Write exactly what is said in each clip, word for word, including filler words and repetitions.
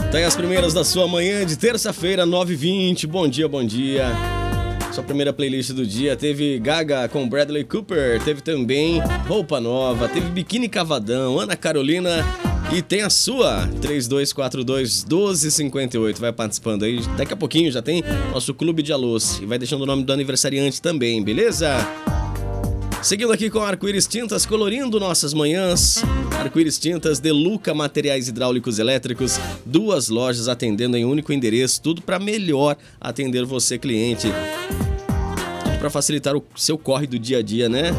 Tá aí as primeiras da sua manhã de terça-feira, nove e vinte. Bom dia, bom dia. Sua primeira playlist do dia teve Gaga com Bradley Cooper, teve também Roupa Nova, teve Biquíni Cavadão, Ana Carolina e tem a sua, três dois quatro dois, um dois cinco oito. Vai participando aí, daqui a pouquinho já tem nosso clube de alôs e vai deixando o nome do aniversariante também, beleza? Seguindo aqui com Arco-Íris Tintas, colorindo nossas manhãs. Arco-Íris Tintas, Deluca Materiais Hidráulicos Elétricos, duas lojas atendendo em um único endereço, tudo para melhor atender você, cliente. Tudo para facilitar o seu corre do dia a dia, né?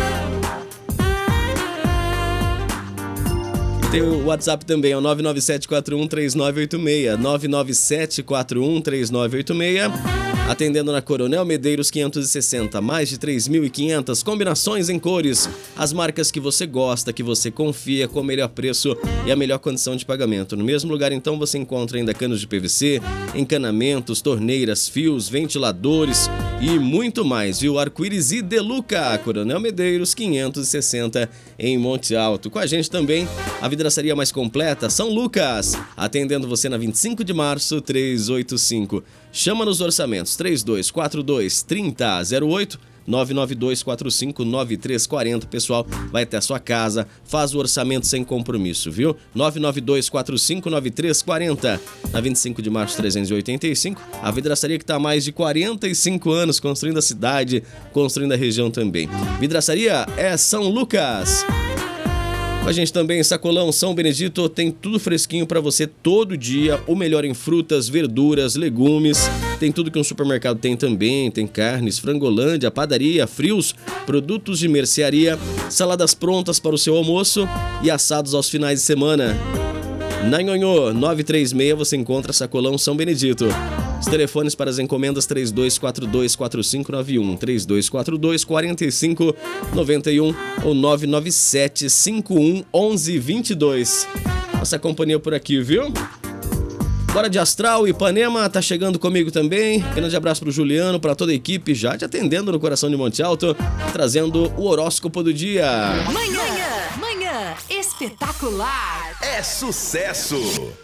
E tem o WhatsApp também, é o nove nove sete quatro um três nove oito seis, nove nove sete quatro um três nove oito seis. Atendendo na Coronel Medeiros quinhentos e sessenta, mais de três mil e quinhentas combinações em cores, as marcas que você gosta, que você confia, com o melhor preço e a melhor condição de pagamento. No mesmo lugar, então, você encontra ainda canos de P V C, encanamentos, torneiras, fios, ventiladores e muito mais, viu? Arco-Íris e Deluca, Coronel Medeiros quinhentos e sessenta, em Monte Alto. Com a gente também, a vidraçaria mais completa, São Lucas, atendendo você na vinte e cinco de março, trezentos e oitenta e cinco. Chama nos orçamentos, três dois quatro dois, três zero zero oito, nove nove dois quatro cinco nove três quatro zero. Pessoal, vai até a sua casa, faz o orçamento sem compromisso, viu? nove nove dois quatro cinco nove três quatro zero. Na vinte e cinco de março, trezentos e oitenta e cinco, a vidraçaria que está há mais de quarenta e cinco anos construindo a cidade, construindo a região também. Vidraçaria é São Lucas. Com a gente também, Sacolão São Benedito, tem tudo fresquinho para você todo dia, o melhor em frutas, verduras, legumes, tem tudo que um supermercado tem também, tem carnes, frangolândia, padaria, frios, produtos de mercearia, saladas prontas para o seu almoço e assados aos finais de semana. Na Nhonhô, nove três seis, você encontra Sacolão São Benedito. Os telefones para as encomendas três dois quatro dois quatro cinco nove um, três dois quatro dois quatro cinco nove um ou nove nove sete cinco um um um dois dois. Nossa companhia por aqui, viu? Bora de Astral, Ipanema, tá chegando comigo também. Grande abraço pro Juliano, para toda a equipe, já te atendendo no coração de Monte Alto, trazendo o horóscopo do dia. Manhã, manhã espetacular. É sucesso!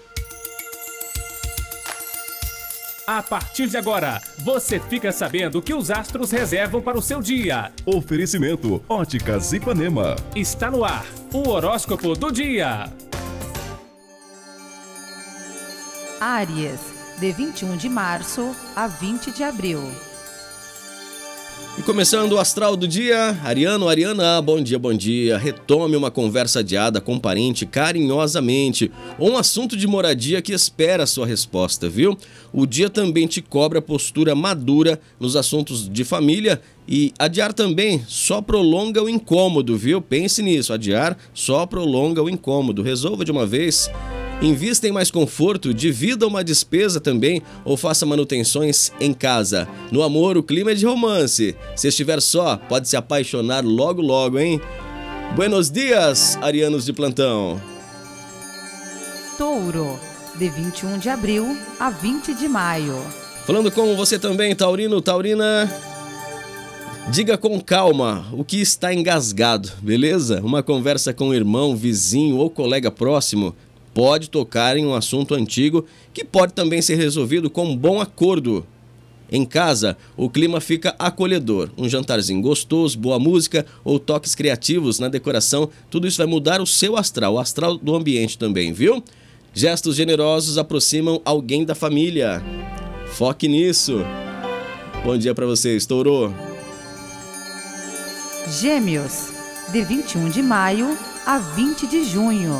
A partir de agora, você fica sabendo o que os astros reservam para o seu dia. Oferecimento Óticas Ipanema. Está no ar, o horóscopo do dia. Áries, de vinte e um de março a vinte de abril. E começando o astral do dia, Ariano, Ariana, bom dia, bom dia. Retome uma conversa adiada com um parente carinhosamente ou um assunto de moradia que espera a sua resposta, viu? O dia também te cobra postura madura nos assuntos de família e adiar também só prolonga o incômodo, viu? Pense nisso, adiar só prolonga o incômodo. Resolva de uma vez. Invista em mais conforto, divida uma despesa também ou faça manutenções em casa. No amor, o clima é de romance. Se estiver só, pode se apaixonar logo logo, hein? Buenos dias, arianos de plantão. Touro, de vinte e um de abril a vinte de maio. Falando com você também, taurino, taurina. Diga com calma o que está engasgado, beleza? Uma conversa com o irmão, vizinho ou colega próximo pode tocar em um assunto antigo que pode também ser resolvido com um bom acordo. Em casa, o clima fica acolhedor. Um jantarzinho gostoso, boa música ou toques criativos na decoração, tudo isso vai mudar o seu astral, o astral do ambiente também, viu? Gestos generosos aproximam alguém da família. Foque nisso. Bom dia pra você, Touro. Gêmeos, de vinte e um de maio a vinte de junho.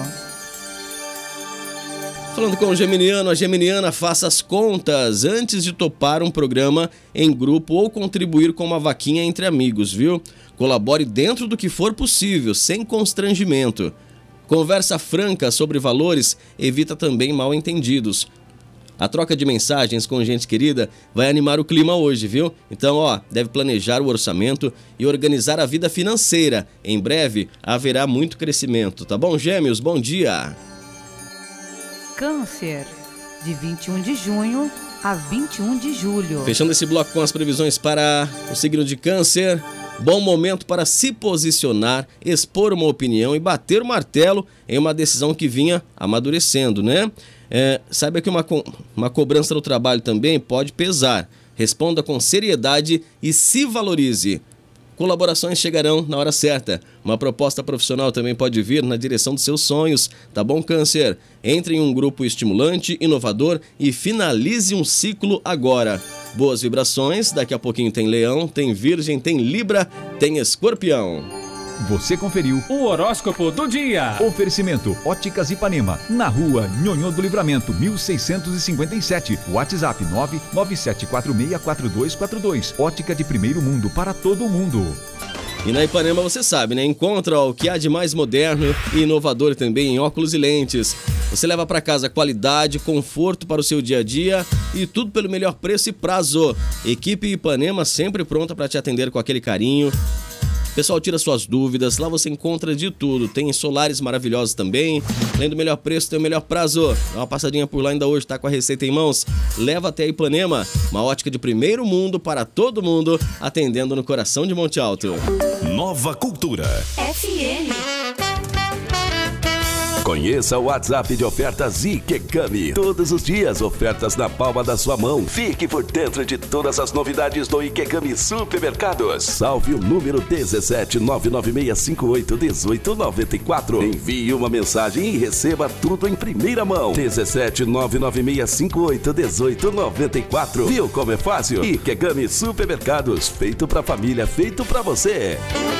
Falando com o geminiano, a geminiana, faça as contas antes de topar um programa em grupo ou contribuir com uma vaquinha entre amigos, viu? Colabore dentro do que for possível, sem constrangimento. Conversa franca sobre valores evita também mal-entendidos. A troca de mensagens com gente querida vai animar o clima hoje, viu? Então, ó, deve planejar o orçamento e organizar a vida financeira. Em breve, haverá muito crescimento, tá bom, gêmeos? Bom dia! Câncer, de vinte e um de junho a vinte e um de julho. Fechando esse bloco com as previsões para o signo de Câncer. Bom momento para se posicionar, expor uma opinião e bater o martelo em uma decisão que vinha amadurecendo, né? É, saiba que uma, co- uma cobrança no trabalho também pode pesar. Responda com seriedade e se valorize. Colaborações chegarão na hora certa. Uma proposta profissional também pode vir na direção dos seus sonhos. Tá bom, Câncer? Entre em um grupo estimulante, inovador e finalize um ciclo agora. Boas vibrações, daqui a pouquinho tem Leão, tem Virgem, tem Libra, tem Escorpião. Você conferiu O horóscopo do dia. Oferecimento Óticas Ipanema, na rua Nhonhô do Livramento, mil seiscentos e cinquenta e sete. WhatsApp nove nove sete quatro seis quatro dois quatro dois. Ótica de primeiro mundo para todo mundo. E na Ipanema você sabe, né? Encontra o que há de mais moderno e inovador também em óculos e lentes. Você leva para casa qualidade, conforto para o seu dia a dia e tudo pelo melhor preço e prazo. Equipe Ipanema sempre pronta para te atender com aquele carinho. Pessoal, tira suas dúvidas, lá você encontra de tudo. Tem solares maravilhosos também. Além do melhor preço, tem o melhor prazo. Dá uma passadinha por lá ainda hoje, tá com a receita em mãos. Leva até a Ipanema, uma ótica de primeiro mundo para todo mundo, atendendo no coração de Monte Alto. Nova Cultura. F M. Conheça o WhatsApp de ofertas Ikegami. Todos os dias, ofertas na palma da sua mão. Fique por dentro de todas as novidades do Ikegami Supermercados. Salve o número dezessete nove nove seis cinco oito um oito nove quatro. Envie uma mensagem e receba tudo em primeira mão. dezessete nove nove seis cinco oito um oito nove quatro. Viu como é fácil? Ikegami Supermercados. Feito pra família, feito pra você.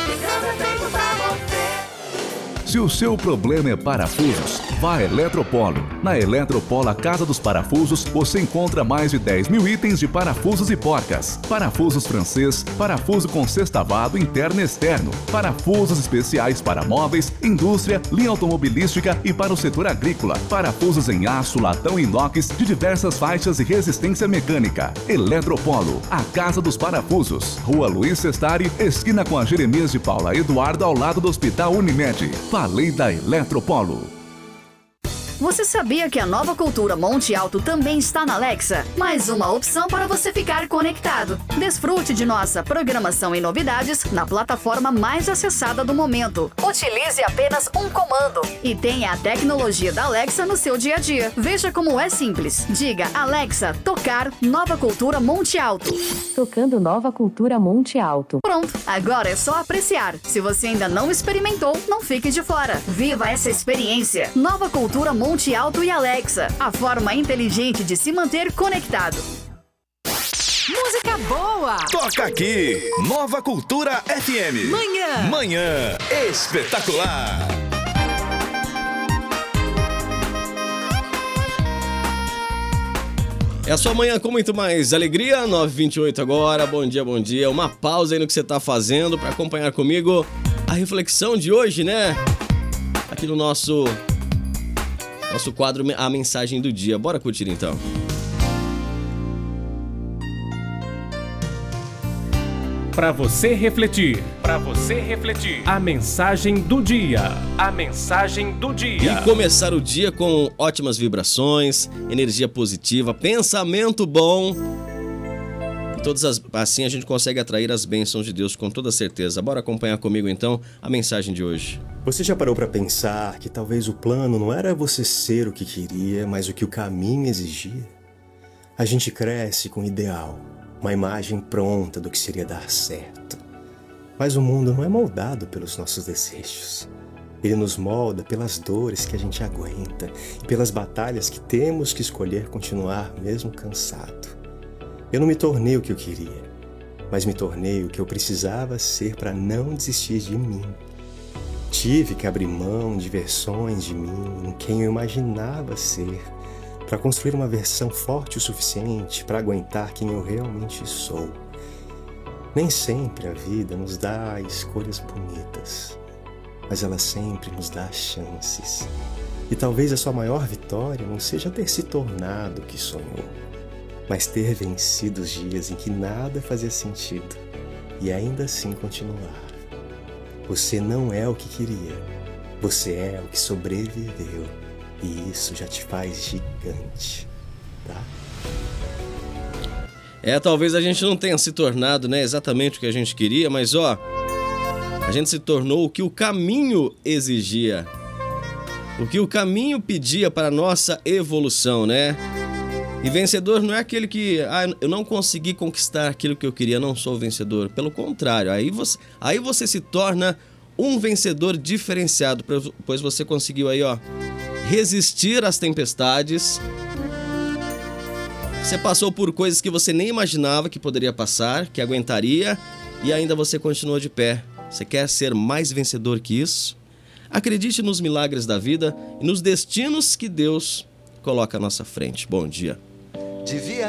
Se o seu problema é parafusos, vá a Eletropolo. Na Eletropolo, a Casa dos Parafusos, você encontra mais de dez mil itens de parafusos e porcas. Parafusos francês, parafuso com sextavado interno e externo, parafusos especiais para móveis, indústria, linha automobilística e para o setor agrícola. Parafusos em aço, latão e inox de diversas faixas e resistência mecânica. Eletropolo, a Casa dos Parafusos. Rua Luiz Sestari, esquina com a Jeremias de Paula Eduardo, ao lado do Hospital Unimed. Falei da Eletropolo. Você sabia que a Nova Cultura Monte Alto também está na Alexa? Mais uma opção para você ficar conectado. Desfrute de nossa programação e novidades na plataforma mais acessada do momento. Utilize apenas um comando e tenha a tecnologia da Alexa no seu dia a dia. Veja como é simples. Diga, Alexa, tocar Nova Cultura Monte Alto. Tocando Nova Cultura Monte Alto. Pronto, agora é só apreciar. Se você ainda não experimentou, não fique de fora. Viva essa experiência. Nova Cultura Monte Monte Alto e Alexa, a forma inteligente de se manter conectado. Música boa. Toca aqui, Nova Cultura F M. Manhã. Manhã espetacular. É a sua manhã com muito mais alegria, nove e vinte e oito agora, bom dia, bom dia. Uma pausa aí no que você tá fazendo para acompanhar comigo a reflexão de hoje, né? Aqui no nosso... Nosso quadro, a mensagem do dia. Bora curtir então. Para você refletir, para você refletir, a mensagem do dia, a mensagem do dia. E começar o dia com ótimas vibrações, energia positiva, pensamento bom. E todas as, assim a gente consegue atrair as bênçãos de Deus com toda certeza. Bora acompanhar comigo então a mensagem de hoje. Você já parou para pensar que talvez o plano não era você ser o que queria, mas o que o caminho exigia? A gente cresce com um ideal, uma imagem pronta do que seria dar certo. Mas o mundo não é moldado pelos nossos desejos. Ele nos molda pelas dores que a gente aguenta e pelas batalhas que temos que escolher continuar mesmo cansado. Eu não me tornei o que eu queria, mas me tornei o que eu precisava ser para não desistir de mim. Tive que abrir mão de versões de mim em quem eu imaginava ser, para construir uma versão forte o suficiente para aguentar quem eu realmente sou. Nem sempre a vida nos dá escolhas bonitas, mas ela sempre nos dá chances. E talvez a sua maior vitória não seja ter se tornado o que sonhou, mas ter vencido os dias em que nada fazia sentido e ainda assim continuar. Você não é o que queria, você é o que sobreviveu, e isso já te faz gigante, tá? É, talvez a gente não tenha se tornado, né, exatamente o que a gente queria, mas ó, a gente se tornou o que o caminho exigia. O que o caminho pedia para a nossa evolução, né? E vencedor não é aquele que, ah, eu não consegui conquistar aquilo que eu queria, não sou vencedor. Pelo contrário, aí você, aí você se torna um vencedor diferenciado, pois você conseguiu aí, ó, resistir às tempestades. Você passou por coisas que você nem imaginava que poderia passar, que aguentaria, e ainda você continuou de pé. Você quer ser mais vencedor que isso? Acredite nos milagres da vida e nos destinos que Deus coloca à nossa frente. Bom dia. Devia